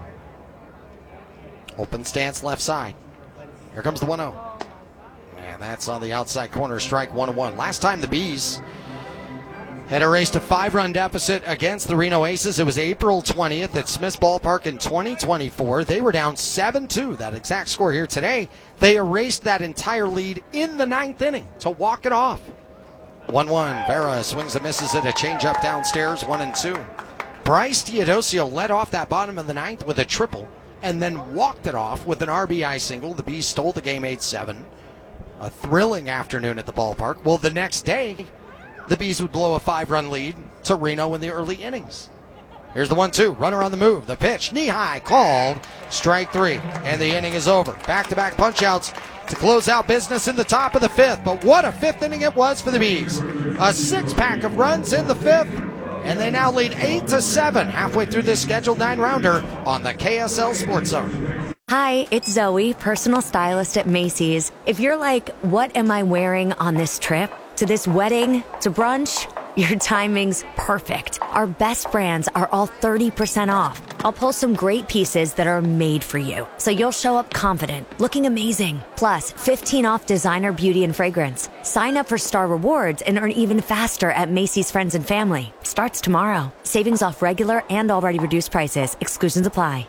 Speaker 1: Open stance left side. Here comes the one oh. And that's on the outside corner, strike one and one. Last time the Bees had erased a five-run deficit against the Reno Aces, it was April twentieth at Smith's Ballpark in twenty twenty-four. They were down seven two. That exact score here today. They erased that entire lead in the ninth inning to walk it off. one one. Vera swings and misses it. A changeup downstairs, one and two. Bryce Teodosio led off that bottom of the ninth with a triple and then walked it off with an R B I single. The Bees stole the game eight seven. A thrilling afternoon at the ballpark. Well, the next day, the Bees would blow a five-run lead to Reno in the early innings. Here's the one two. Runner on the move. The pitch, knee-high, called. Strike three. And the inning is over. Back-to-back punch-outs to close out business in the top of the fifth. But what a fifth inning it was for the Bees. A six-pack of runs in the fifth. And they now lead eight to seven halfway through this scheduled nine-rounder on the K S L Sports Zone.
Speaker 10: Hi, it's Zoe, personal stylist at Macy's. If you're like, what am I wearing on this trip? To this wedding? To brunch? Your timing's perfect. Our best brands are all thirty percent off. I'll pull some great pieces that are made for you, so you'll show up confident, looking amazing. Plus, fifteen off designer, beauty, and fragrance. Sign up for Star Rewards and earn even faster at Macy's Friends and Family. Starts tomorrow. Savings off regular and already reduced prices. Exclusions apply.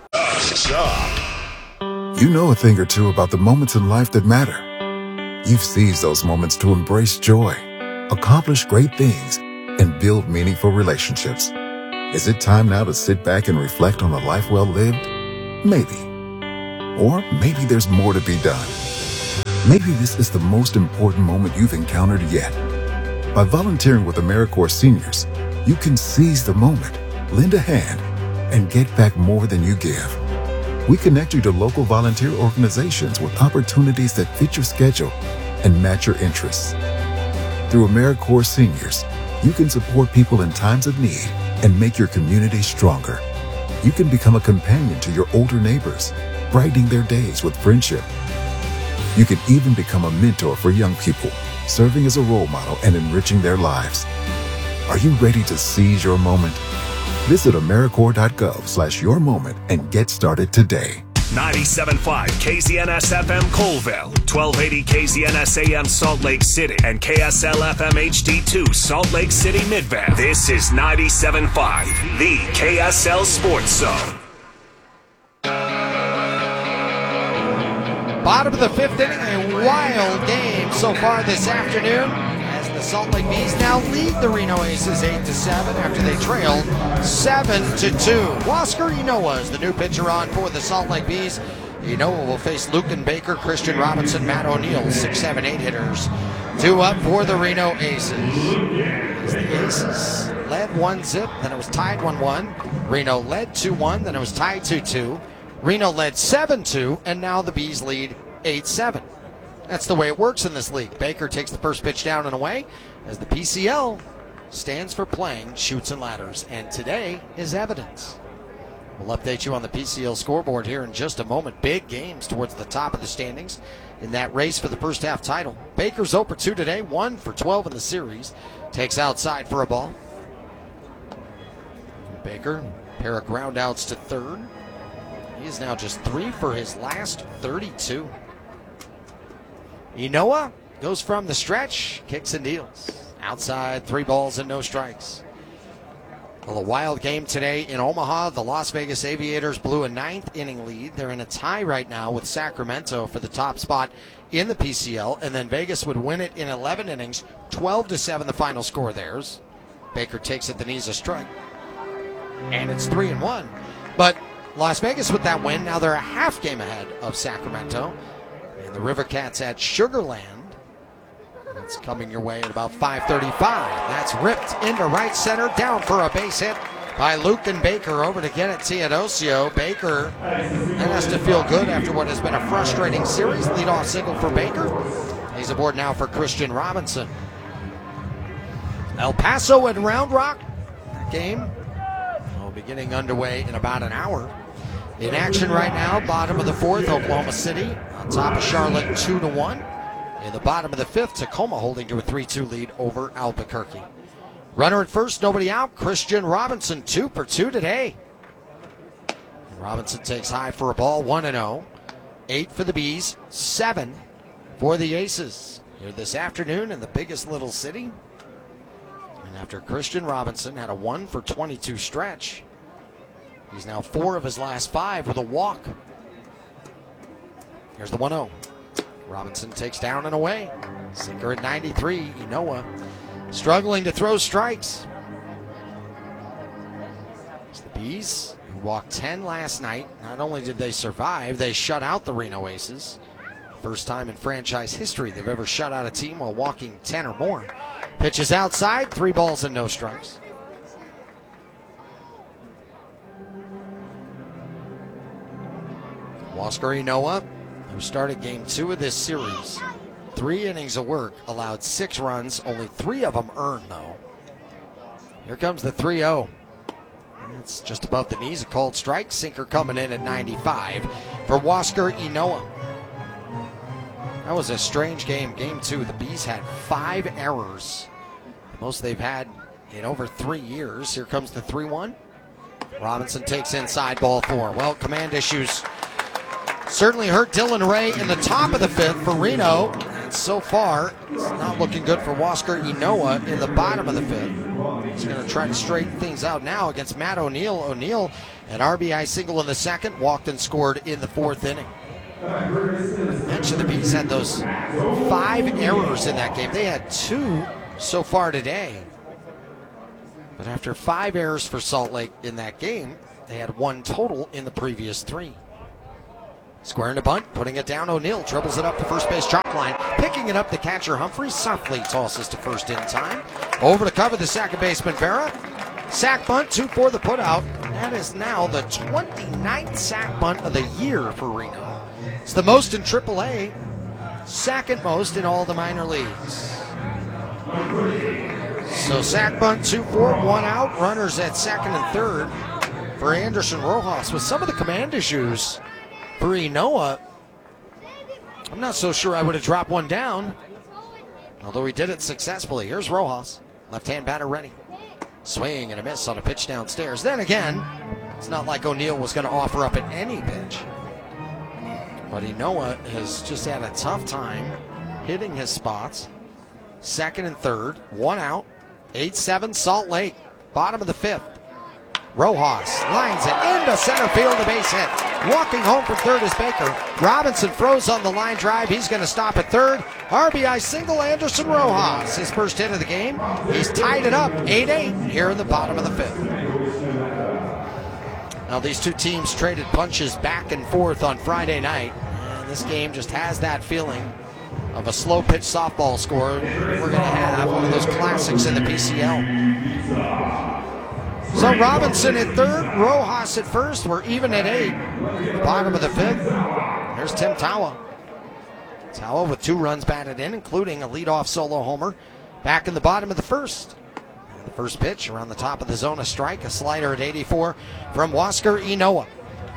Speaker 11: You know a thing or two about the moments in life that matter. You've seized those moments to embrace joy, accomplish great things, and build meaningful relationships. Is it time now to sit back and reflect on a life well lived? Maybe. Or maybe there's more to be done. Maybe this is the most important moment you've encountered yet. By volunteering with AmeriCorps Seniors, you can seize the moment, lend a hand, and get back more than you give. We connect you to local volunteer organizations with opportunities that fit your schedule and match your interests. Through AmeriCorps Seniors, you can support people in times of need and make your community stronger. You can become a companion to your older neighbors, brightening their days with friendship. You can even become a mentor for young people, serving as a role model and enriching their lives. Are you ready to seize your moment? Visit AmeriCorps.gov slash your moment and get started today.
Speaker 12: ninety-seven point five K Z N S F M Colville, twelve eighty K Z N S A M Salt Lake City, and K S L F M H D two Salt Lake City Midvale. This is ninety-seven point five, the K S L Sports Zone.
Speaker 1: Bottom of the fifth inning, a wild game so far this afternoon, as the Salt Lake Bees now lead the Reno Aces eight to seven after they trailed seven to two. Huascar Ynoa is the new pitcher on for the Salt Lake Bees. Ynoa will face Lucan Baker, Christian Robinson, Matt O'Neill, six, seven, eight hitters. Two up for the Reno Aces. As the Aces led one zip, then it was tied one one. Reno led two one, then it was tied two two. Reno led seven two, and now the Bees lead eight seven. That's the way it works in this league. Baker takes the first pitch down and away, as the P C L stands for playing Chutes and Ladders, and today is evidence. We'll update you on the P C L scoreboard here in just a moment. Big games towards the top of the standings in that race for the first half title. Baker's zero for two today, one for twelve in the series. Takes outside for a ball. Baker, pair of ground outs to third. He is now just three for his last thirty-two. Ynoa goes from the stretch, kicks and deals. Outside, three balls and no strikes. Well, a wild game today in Omaha. The Las Vegas Aviators blew a ninth inning lead. They're in a tie right now with Sacramento for the top spot in the P C L, and then Vegas would win it in eleven innings, twelve to seven the final score theirs. Baker takes it, the knees a strike, and it's three and one. But Las Vegas with that win, now they're a half game ahead of Sacramento. And the River Cats at Sugar Land. It's coming your way at about five thirty-five. That's ripped into right center, down for a base hit by Lucan Baker. Over to get it, Teodosio. Baker then has to feel good after what has been a frustrating series. Leadoff single for Baker. He's aboard now for Christian Robinson. El Paso and Round Rock. That game will be getting underway in about an hour. In action right now, bottom of the fourth, Oklahoma City on top of Charlotte two to one. In the bottom of the fifth, Tacoma holding to a three two lead over Albuquerque. Runner at first, nobody out. Christian Robinson, two for two today. And Robinson takes high for a ball, one and oh. Eight for the Bees, seven for the Aces. Here this afternoon in the biggest little city. And after Christian Robinson had a one for twenty-two stretch, he's now four of his last five with a walk. Here's the one oh. Robinson takes down and away. Sinker at ninety-three. Ynoa struggling to throw strikes. It's the Bees, who walked ten last night. Not only did they survive, they shut out the Reno Aces. First time in franchise history they've ever shut out a team while walking ten or more. Pitches outside, three balls and no strikes. Huascar Ynoa, who started game two of this series. Three innings of work, allowed six runs, only three of them earned though. Here comes the three oh. It's just above the knees, a called strike. Sinker coming in at ninety-five for Huascar Ynoa. That was a strange game. Game two, the Bees had five errors. The most they've had in over three years. Here comes the three one. Robinson takes inside, ball four. Well, command issues certainly hurt Dylan Ray in the top of the fifth for Reno. And so far, it's not looking good for Huascar Ynoa in the bottom of the fifth. He's going to try to straighten things out now against Matt O'Neill. O'Neill, an R B I single in the second, walked and scored in the fourth inning. Mentioned the Bees had those five errors in that game. They had two so far today. But after five errors for Salt Lake in that game, they had one total in the previous three. Squaring a bunt, putting it down. O'Neill dribbles it up the first base chalk line. Picking it up, the catcher Humphrey softly tosses to first in time. Over to cover the second baseman Vera. Sack bunt, two for the putout. That is now the twenty-ninth sack bunt of the year for Reno. It's the most in triple A, second most in all the minor leagues. So sack bunt, two for, one out. Runners at second and third for Anderson Rojas. With some of the command issues for Ynoa, I'm not so sure I would have dropped one down, although he did it successfully. Here's Rojas, left-hand batter ready. Swing and a miss on a pitch downstairs. Then again, it's not like O'Neill was going to offer up at any pitch. But Ynoa has just had a tough time hitting his spots. Second and third, one out. eight seven Salt Lake, bottom of the fifth. Rojas lines it into center field, a base hit. Walking home from third is Baker. Robinson throws on the line drive. He's going to stop at third. R B I single, Anderson Rojas. His first hit of the game. He's tied it up eight eight here in the bottom of the fifth. Now these two teams traded punches back and forth on Friday night. And this game just has that feeling of a slow pitch softball score. We're going to have one of those classics in the P C L. So Robinson at third, Rojas at first. We're even at eight. Bottom of the fifth. There's Tim Tawa. Tawa with two runs batted in, including a leadoff solo homer. Back in the bottom of the first. The first pitch around the top of the zone, a strike, a slider at eighty-four from Huascar Ynoa.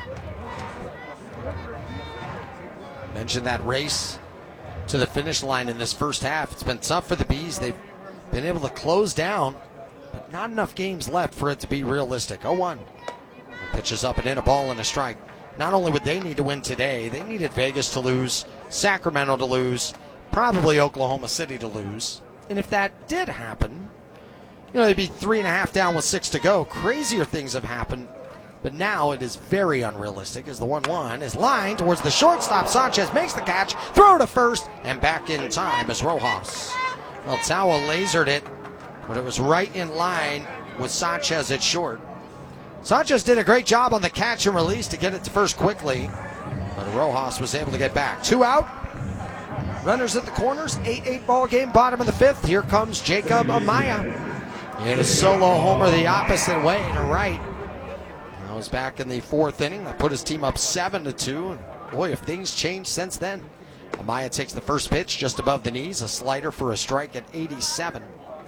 Speaker 1: Mentioned that race to the finish line in this first half. It's been tough for the Bees. They've been able to close down, but not enough games left for it to be realistic. oh one. Pitches up and in, a ball and a strike. Not only would they need to win today, they needed Vegas to lose, Sacramento to lose, probably Oklahoma City to lose. And if that did happen, you know, they'd be three and a half down with six to go. Crazier things have happened, but now it is very unrealistic as the one one is lined towards the shortstop. Sanchez makes the catch, throw to first, and back in time is Rojas. Well, Tawa lasered it, but it was right in line with Sanchez at short. Sanchez did a great job on the catch and release to get it to first quickly, but Rojas was able to get back. Two out. Runners at the corners. eight eight ball game, bottom of the fifth. Here comes Jacob Amaya. He had a solo homer the opposite way to right. That was back in the fourth inning. That put his team up seven to two. And boy, if things changed since then. Amaya takes the first pitch just above the knees. A slider for a strike at eighty-seven.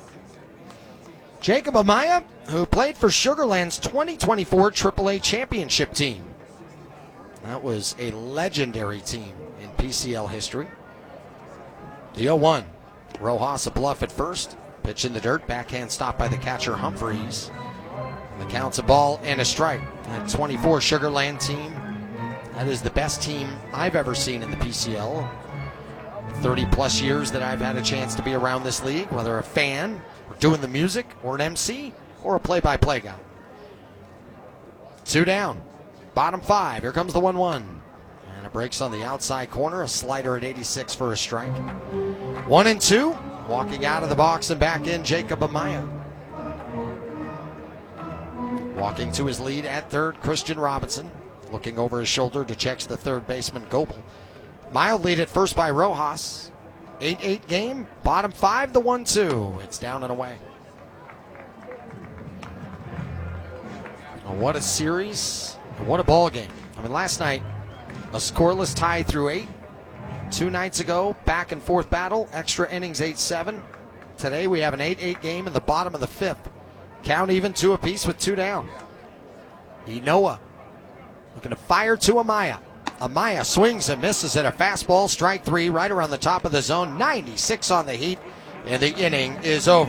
Speaker 1: Jacob Amaya, who played for Sugar Land's twenty twenty-four triple A championship team. That was a legendary team in P C L history. The oh one. Rojas a bluff at first. Pitch in the dirt. Backhand stop by the catcher Humphreys. The count's a ball and a strike. That twenty-four Sugar Land team, that is the best team I've ever seen in the P C L. thirty plus years that I've had a chance to be around this league, whether a fan, or doing the music, or an M C, or a play-by-play guy. Two down. Bottom five. Here comes the one one. And it breaks on the outside corner. A slider at eighty-six for a strike. One and two. Walking out of the box and back in, Jacob Amaya. Walking to his lead at third, Christian Robinson. Looking over his shoulder to check the third baseman, Goebel. Mild lead at first by Rojas. eight eight game, bottom five, the one two. It's down and away. Oh, what a series. What a ball game. I mean, last night, a scoreless tie through eight. Two nights ago, back and forth battle, extra innings eight seven. Today we have an eight eight game in the bottom of the fifth. Count even two apiece with two down. Ynoa looking to fire to Amaya. Amaya swings and misses at a fastball, strike three, right around the top of the zone. ninety-six on the heat, and the inning is over.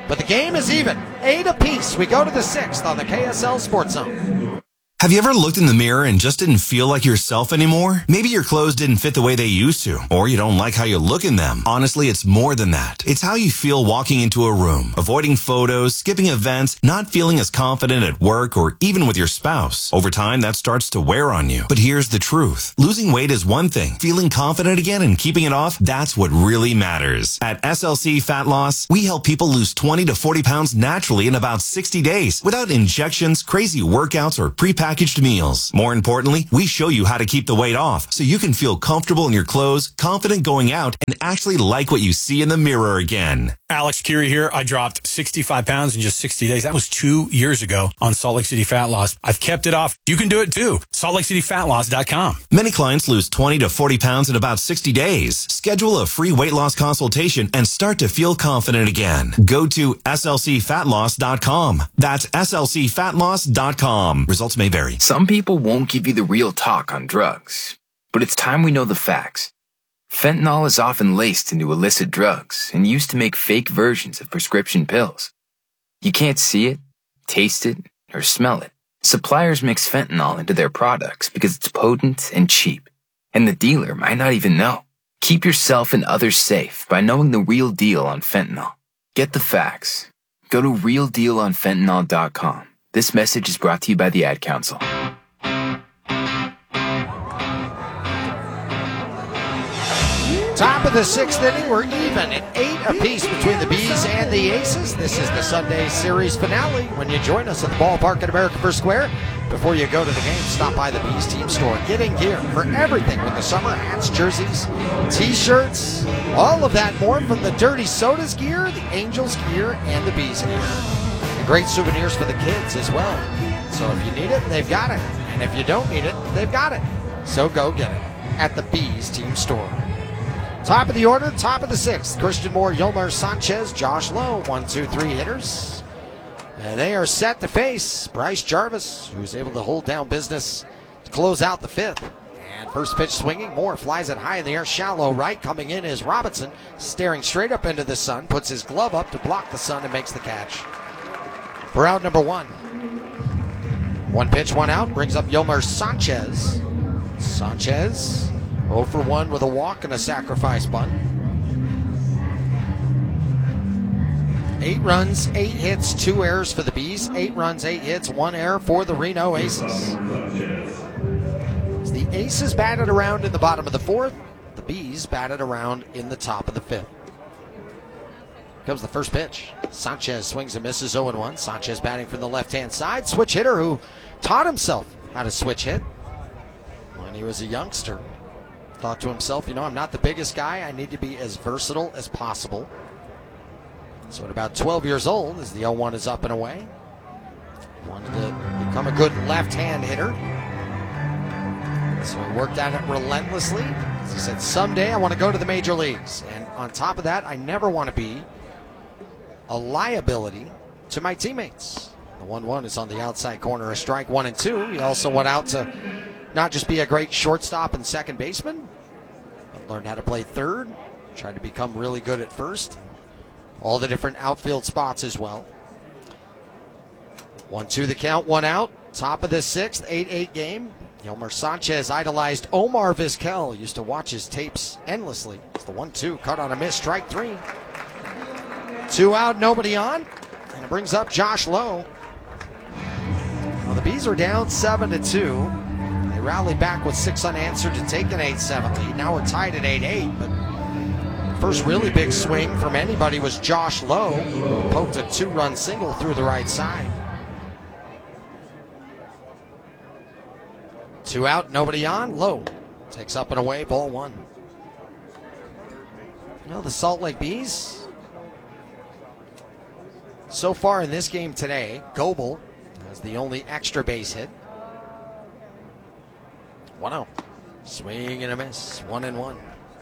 Speaker 1: But the game is even. Eight apiece. We go to the sixth on the K S L Sports Zone.
Speaker 13: Have you ever looked in the mirror and just didn't feel like yourself anymore? Maybe your clothes didn't fit the way they used to, or you don't like how you look in them. Honestly, it's more than that. It's how you feel walking into a room, avoiding photos, skipping events, not feeling as confident at work or even with your spouse. Over time, that starts to wear on you. But here's the truth. Losing weight is one thing. Feeling confident again and keeping it off, that's what really matters. At S L C Fat Loss, we help people lose twenty to forty pounds naturally in about sixty days without injections, crazy workouts, or pre-packaged packaged meals. More importantly, we show you how to keep the weight off so you can feel comfortable in your clothes, confident going out, and actually like what you see in the mirror again.
Speaker 14: Alex Curie here. I dropped sixty-five pounds in just sixty days. That was two years ago on Salt Lake City Fat Loss. I've kept it off. You can do it too. Salt Lake City Fat Loss dot com.
Speaker 13: Many clients lose twenty to forty pounds in about sixty days. Schedule a free weight loss consultation and start to feel confident again. Go to S L C Fat Loss dot com. That's S L C Fat Loss dot com. Results may vary.
Speaker 15: Some people won't give you the real talk on drugs, but it's time we know the facts. Fentanyl is often laced into illicit drugs and used to make fake versions of prescription pills. You can't see it, taste it, or smell it. Suppliers mix fentanyl into their products because it's potent and cheap, and the dealer might not even know. Keep yourself and others safe by knowing the real deal on fentanyl. Get the facts. Go to real deal on fentanyl dot com. This message is brought to you by the Ad Council.
Speaker 1: Top of the sixth inning, we're even at eight apiece between the Bees and the Aces. This is the Sunday Series finale. When you join us at the ballpark at America First Square, before you go to the game, stop by the Bees team store. Get in gear for everything with the summer hats, jerseys, T-shirts, all of that more from the Dirty Sodas gear, the Angels gear, and the Bees gear. And great souvenirs for the kids as well. So if you need it, they've got it. And if you don't need it, they've got it. So go get it at the Bees team store. Top of the order, top of the sixth. Christian Moore, Yolmer Sanchez, Josh Lowe, one, two, three hitters. And they are set to face Bryce Jarvis, who's able to hold down business to close out the fifth. And first pitch swinging, Moore flies it high in the air, shallow right. Coming in is Robinson, staring straight up into the sun, puts his glove up to block the sun and makes the catch. For out number one. One pitch, one out, brings up Yolmer Sanchez. Sanchez oh for one with a walk and a sacrifice bunt. Eight runs, eight hits, two errors for the Bees. Eight runs, eight hits, one error for the Reno Aces. As the Aces batted around in the bottom of the fourth, the Bees batted around in the top of the fifth. Comes the first pitch. Sanchez swings and misses oh and one. Sanchez batting from the left-hand side. Switch hitter who taught himself how to switch hit when he was a youngster. Thought to himself, you know, I'm not the biggest guy. I need to be as versatile as possible. So at about twelve years old, as the oh one is up and away, wanted to become a good left-hand hitter. So he worked at it relentlessly. As he said, someday I want to go to the major leagues. And on top of that, I never want to be a liability to my teammates. The one one is on the outside corner, a strike one and two. He also went out to not just be a great shortstop and second baseman, but learned how to play third, tried to become really good at first. All the different outfield spots as well. one two the count, one out. Top of the sixth, eight eight game. Yolmer Sanchez idolized Omar Vizquel. Used to watch his tapes endlessly. It's the one two, cut on a miss, strike three. Two out, nobody on. And it brings up Josh Lowe. Well, the Bees are down seven to two. They rallied back with six unanswered to take an eight seven lead. Now we're tied at eight eight, but the first really big swing from anybody was Josh Lowe, who poked a two-run single through the right side. Two out, nobody on. Lowe takes up and away, ball one. You know, the Salt Lake Bees, so far in this game today, Goebel has the only extra base hit. one oh. Swing and a miss. One and one.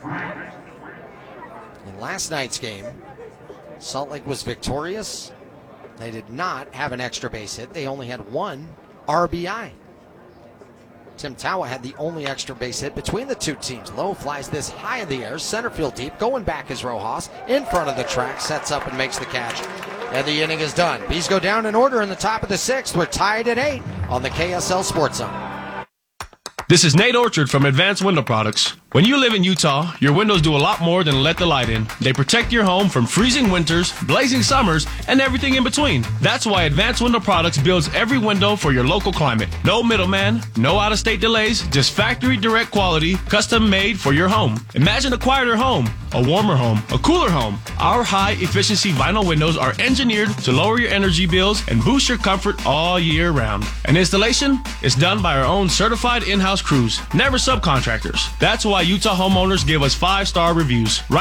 Speaker 1: In last night's game, Salt Lake was victorious. They did not have an extra base hit. They only had one R B I. Tim Tawa had the only extra base hit between the two teams. Lowe flies this high in the air, center field deep, going back is Rojas, in front of the track, sets up and makes the catch. And the inning is done. Bees go down in order in the top of the sixth. We're tied at eight on the K S L Sports Zone.
Speaker 16: This is Nate Orchard from Advanced Window Products. When you live in Utah, your windows do a lot more than let the light in. They protect your home from freezing winters, blazing summers, and everything in between. That's why Advanced Window Products builds every window for your local climate. No middleman, no out-of-state delays, just factory direct quality, custom made for your home. Imagine a quieter home, a warmer home, a cooler home. Our high-efficiency vinyl windows are engineered to lower your energy bills and boost your comfort all year round. And installation is done by our own certified in-house crews, never subcontractors. That's why Utah homeowners give us five-star reviews. Right